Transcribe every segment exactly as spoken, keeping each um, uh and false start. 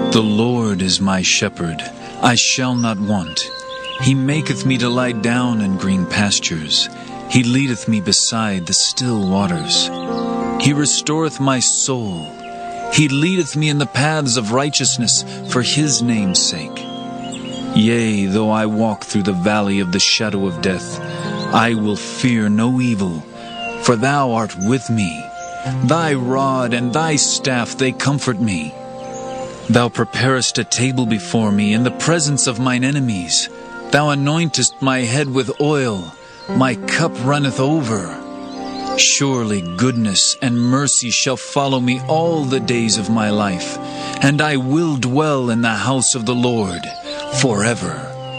The Lord is my shepherd, I shall not want. He maketh me to lie down in green pastures. He leadeth me beside the still waters. He restoreth my soul. He leadeth me in the paths of righteousness for his name's sake. Yea, though I walk through the valley of the shadow of death, I will fear no evil, for thou art with me. Thy rod and thy staff, they comfort me. Thou preparest a table before me in the presence of mine enemies. Thou anointest my head with oil. My cup runneth over. Surely goodness and mercy shall follow me all the days of my life, and I will dwell in the house of the Lord forever.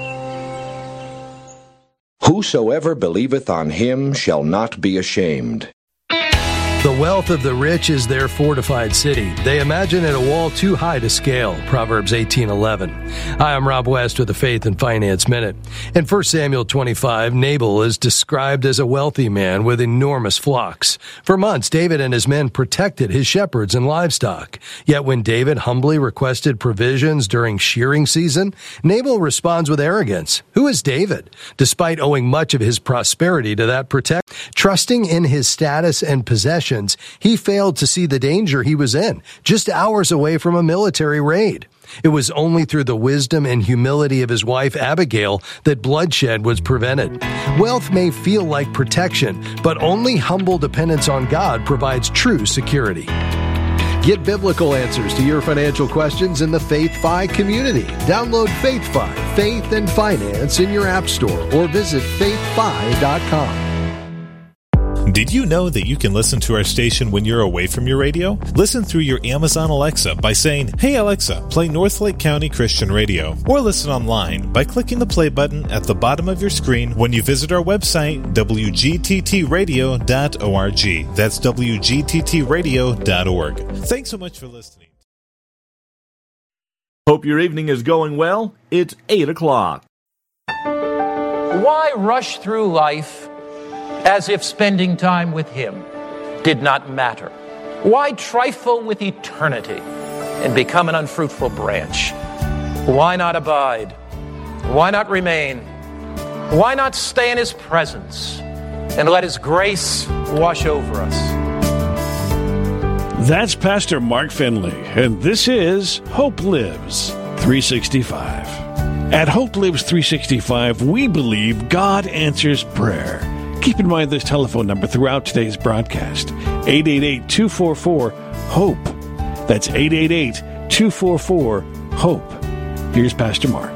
Whosoever believeth on him shall not be ashamed. The wealth of the rich is their fortified city. They imagine it a wall too high to scale. Proverbs eighteen eleven. Hi, I'm Rob West with the Faith and Finance Minute. In First Samuel twenty-five, Nabal is described as a wealthy man with enormous flocks. For months, David and his men protected his shepherds and livestock. Yet when David humbly requested provisions during shearing season, Nabal responds with arrogance. Who is David? Despite owing much of his prosperity to that protect, trusting in his status and possessions, he failed to see the danger he was in, just hours away from a military raid. It was only through the wisdom and humility of his wife Abigail that bloodshed was prevented. Wealth may feel like protection, but only humble dependence on God provides true security. Get biblical answers to your financial questions in the FaithFi community. Download FaithFi, Faith and Finance in your app store or visit faith fi dot com. Did you know that you can listen to our station when you're away from your radio? Listen through your Amazon Alexa by saying, "Hey Alexa, play Northlake County Christian Radio." Or listen online by clicking the play button at the bottom of your screen when you visit our website, w g t t radio dot org. That's w g t t radio dot org. Thanks so much for listening. Hope your evening is going well. It's eight o'clock. Why rush through life as if spending time with him did not matter? Why trifle with eternity and become an unfruitful branch? Why not abide? Why not remain? Why not stay in his presence and let his grace wash over us? That's Pastor Mark Finley, and this is Hope Lives three sixty-five. At Hope Lives three sixty-five, we believe God answers prayer. Keep in mind this telephone number throughout today's broadcast, eight eight eight, two four four, HOPE. That's eight eight eight, two four four, HOPE. Here's Pastor Mark.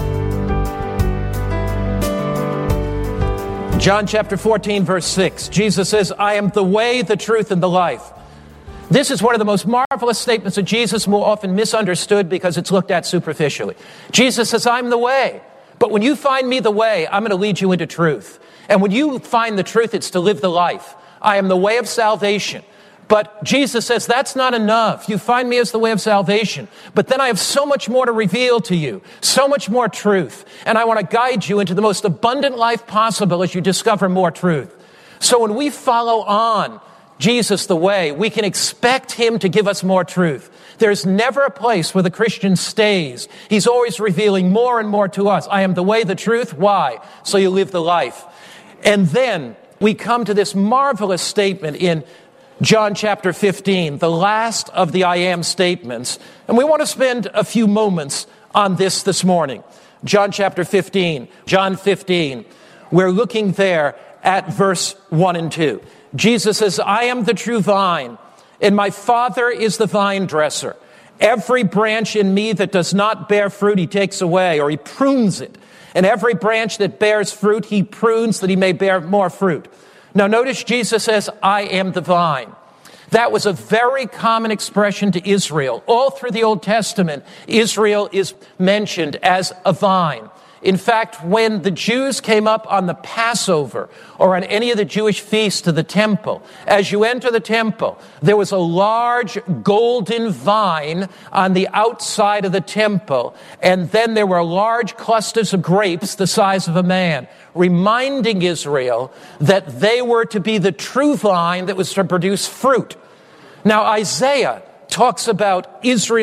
John chapter fourteen, verse six, Jesus says, "I am the way, the truth, and the life." This is one of the most marvelous statements of Jesus, more often misunderstood because it's looked at superficially. Jesus says, "I'm the way. But when you find me the way, I'm going to lead you into truth. And when you find the truth, it's to live the life. I am the way of salvation." But Jesus says, that's not enough. You find me as the way of salvation. But then I have so much more to reveal to you, so much more truth. And I want to guide you into the most abundant life possible as you discover more truth. So when we follow on Jesus the way, we can expect him to give us more truth. There's never a place where the Christian stays. He's always revealing more and more to us. I am the way, the truth. Why? So you live the life. And then we come to this marvelous statement in John chapter fifteen, the last of the I am statements. And we want to spend a few moments on this this morning. John chapter fifteen, John fifteen. We're looking there at verse one and two. Jesus says, "I am the true vine, and my Father is the vine dresser. Every branch in me that does not bear fruit, he takes away," or he prunes it. "And every branch that bears fruit, he prunes that he may bear more fruit." Now notice Jesus says, "I am the vine." That was a very common expression to Israel. All through the Old Testament, Israel is mentioned as a vine. In fact, when the Jews came up on the Passover or on any of the Jewish feasts to the temple, as you enter the temple, there was a large golden vine on the outside of the temple, and then there were large clusters of grapes the size of a man, reminding Israel that they were to be the true vine that was to produce fruit. Now, Isaiah talks about Israel